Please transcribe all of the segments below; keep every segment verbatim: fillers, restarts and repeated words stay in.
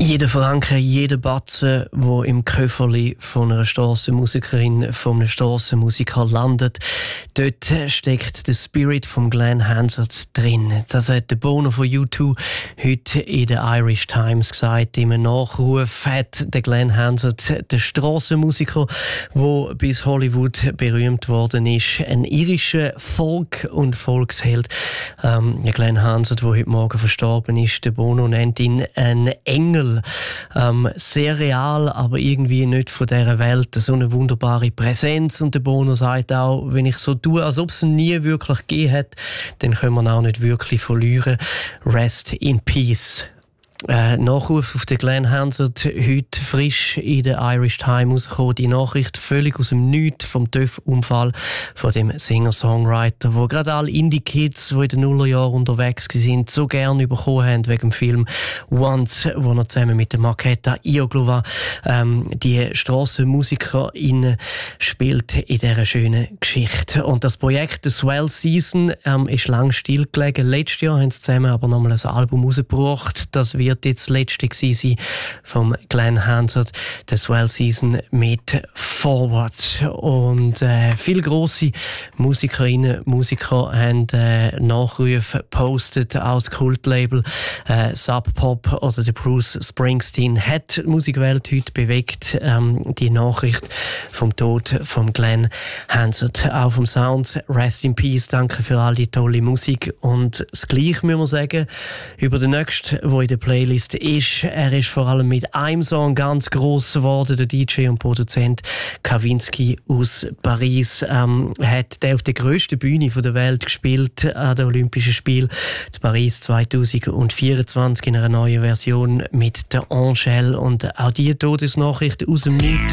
Jeder Franken, jeder Batzen, der im Köfferli von einer Strassenmusikerin, von einem Strassenmusiker landet, dort steckt der Spirit von Glen Hansard drin. Das hat der Bono von U zwei heute in der Irish Times gesagt. Im Nachruf hat der Glen Hansard, der Strassenmusiker, der bis Hollywood berühmt worden ist, ein irischer Folk- und Volksheld. Ähm, der Glen Hansard, der heute Morgen verstorben ist, der Bono nennt ihn ein Engel. Ähm, sehr real, aber irgendwie nicht von dieser Welt. So eine wunderbare Präsenz. Und der Bono sagt auch, wenn ich so tue, als ob es ihn nie wirklich gegeben hat, dann können wir ihn auch nicht wirklich verlieren. Rest in peace. Äh, Nachruf auf den Glen Hansard, heute frisch in der Irish Times rausgekommen. Die Nachricht völlig aus dem Nichts vom T Ö F-Unfall von dem Singer-Songwriter, wo gerade alle Indie-Kids, die in den Nullerjahren unterwegs waren, so gerne bekommen haben wegen dem Film Once, wo er zusammen mit der Marketa Iogluwa ähm, die Strassenmusikerin spielt in dieser schönen Geschichte. Und das Projekt The Swell Season ähm, ist lang stillgelegen. Letztes Jahr haben sie zusammen aber nochmal ein Album rausgebracht. Das wird jetzt das letzte gewesen vom Glen Hansard, der Swell Season mit Forward. Und äh, viele grosse Musikerinnen, Musiker haben äh, Nachrufe gepostet aus Kultlabel. Äh, Sub Pop oder der Bruce Springsteen hat die Musikwelt heute bewegt. Ähm, die Nachricht vom Tod von Glen Hansard. Auch vom Sound. Rest in Peace. Danke für all die tolle Musik. Und das Gleiche müssen wir sagen über den nächsten, der in der Playlist ist. Er ist vor allem mit einem Song ganz gross geworden. Der D J und Produzent Kavinsky aus Paris ähm, hat der auf der grössten Bühne der Welt gespielt, an den Olympischen Spielen in Paris zwanzig vierundzwanzig in einer neuen Version mit der Angèle. Und auch die Todesnachricht aus dem Nichts.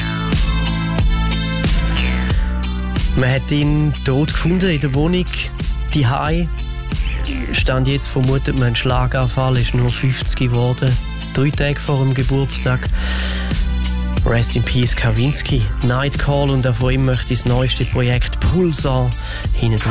Man hat ihn tot gefunden in der Wohnung, die Hai. Stand jetzt vermutet man einen Schlaganfall, ist nur fünfzig geworden. Drei Tage vor dem Geburtstag. Rest in Peace Kavinsky. Nightcall, und auch von ihm möchte ich das neueste Projekt Pulsar hinten